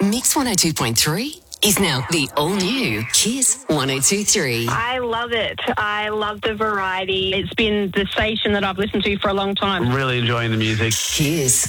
Mix 102.3 is now the all-new Kiss 102.3. I love it. I love the variety. It's been the station that I've listened to for a long time. I'm really enjoying the music. Kiss.